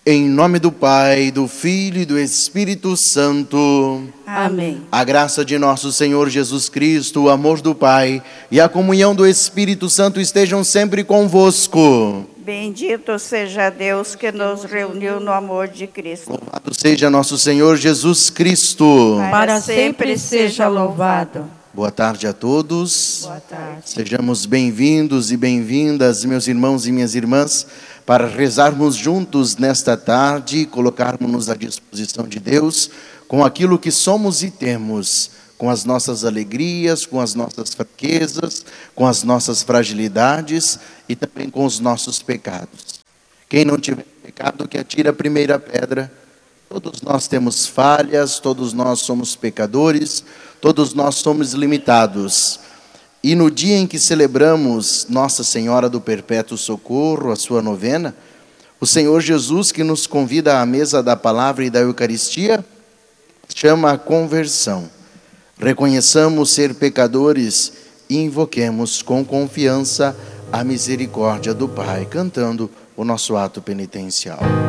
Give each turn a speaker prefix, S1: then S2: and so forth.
S1: Em nome do Pai, do Filho e do Espírito Santo.
S2: Amém.
S1: A graça de nosso Senhor Jesus Cristo, o amor do Pai e a comunhão do Espírito Santo estejam sempre convosco.
S2: Bendito seja Deus que nos reuniu no amor de Cristo.
S1: Louvado seja nosso Senhor Jesus Cristo.
S2: Para sempre seja louvado.
S1: Boa tarde a todos.
S2: Boa tarde.
S1: Sejamos bem-vindos e bem-vindas, meus irmãos e minhas irmãs, para rezarmos juntos nesta tarde e colocarmos-nos à disposição de Deus com aquilo que somos e temos, com as nossas alegrias, com as nossas fraquezas, com as nossas fragilidades e também com os nossos pecados. Quem não tiver pecado, que atire a primeira pedra. Todos nós temos falhas, todos nós somos pecadores, todos nós somos limitados. E no dia em que celebramos Nossa Senhora do Perpétuo Socorro, a sua novena, o Senhor Jesus, que nos convida à mesa da palavra e da Eucaristia, chama a conversão. Reconheçamos ser pecadores e invoquemos com confiança a misericórdia do Pai, cantando o nosso ato penitencial.